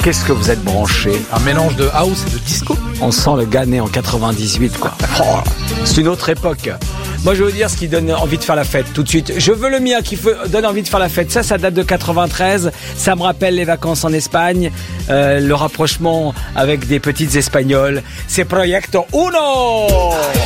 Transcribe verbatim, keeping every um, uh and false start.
qu'est-ce que vous êtes branché. Un mélange de house et de disco. On sent le gars né en quatre-vingt-dix-huit, quoi. Oh, c'est une autre époque. Moi, je veux vous dire ce qui donne envie de faire la fête tout de suite. Je veux le mien qui donne envie de faire la fête. Ça, ça date de quatre-vingt-treize. Ça me rappelle les vacances en Espagne, euh, le rapprochement avec des petites Espagnoles. C'est Proyecto Uno.